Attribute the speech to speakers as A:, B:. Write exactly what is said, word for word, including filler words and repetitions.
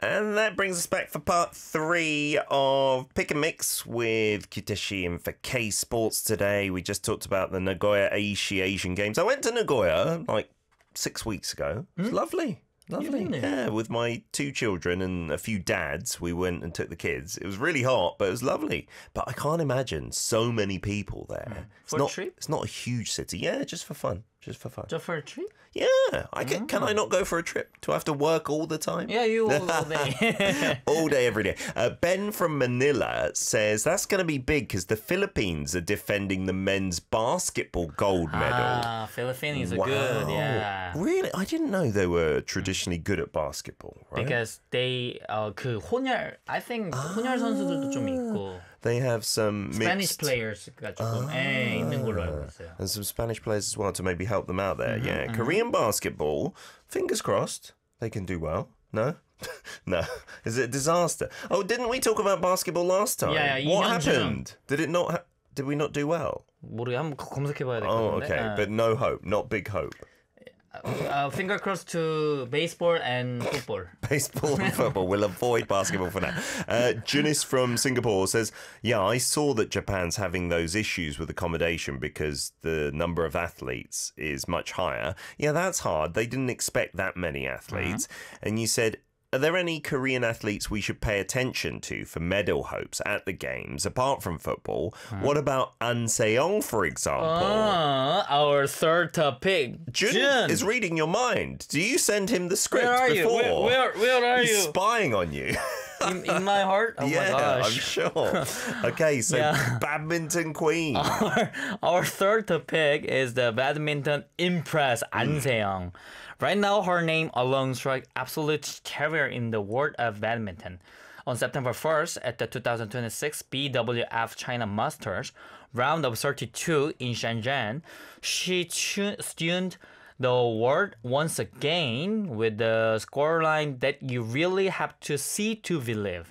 A: And that brings us back for part three of Pick and Mix with Kiteshi and for K Sports today. We just talked about the Nagoya Aishi Asian Games. I went to Nagoya like six weeks ago. It was mm. lovely. Lovely. Yeah, with my two children and a few dads, we went and took the kids. It was really hot, but it was lovely. But I can't imagine so many people there.
B: Mm.
A: It's
B: for
A: not,
B: a trip?
A: It's not a huge city. Yeah, just for fun. Just for fun.
B: Just for a trip?
A: Yeah. I can, mm. can I not go for a trip? Do I have to work all the time?
B: Yeah, you all day.
A: All day, every day. Uh, Ben from Manila says that's going to be big because the Philippines are defending the men's basketball gold medal.
B: Ah, Philippines are
A: wow.
B: good, yeah.
A: Really? I didn't know they were traditionally good at basketball, right?
B: Because they, uh, 그 혼혈, I think
A: ah.
B: 혼혈 선수들도 좀 있고.
A: They have some
B: Spanish
A: mixed...
B: players.가 조금
A: ah.
B: 예, 있는 걸로 알고 있어요.
A: And some Spanish players as well to maybe help them out there.
B: Mm-hmm,
A: yeah,
B: mm-hmm.
A: Korean basketball, fingers crossed, they can do well. No? No. Is it a disaster? Oh, didn't we talk about basketball last time?
B: Yeah, yeah.
A: What happened? Did it not? Ha- did we not do well?
B: 모르게 한번 검색해봐야 될 것 같은데.
A: Oh, okay.
B: 아.
A: But no hope, not big hope.
B: Uh, finger crossed to baseball and football.
A: Baseball and football. We'll avoid basketball for now. Uh, Junis from Singapore says, yeah, I saw that Japan's having those issues with accommodation because the number of athletes is much higher. Yeah, that's hard. They didn't expect that many athletes. Uh-huh. And you said, are there any Korean athletes we should pay attention to for medal hopes at the games, apart from football? Hmm. What about An Se-young, for example?
B: Uh, our third pick,
A: Jun,
B: Jun
A: is reading your mind. Do you send him the script
B: where are
A: before?
B: You? Where, where, where are
A: He's
B: you?
A: spying on you.
B: in, in my heart? Oh
A: yeah,
B: my gosh.
A: I'm sure. Okay, so yeah. Badminton queen.
B: Our, our third pick is the badminton impress An Se-young. Right now, her name alone strikes absolute terror in the world of badminton. On September first, at the two thousand twenty-six B W F China Masters round of thirty-two in Shenzhen, she stunned the world once again with the scoreline that you really have to see to believe.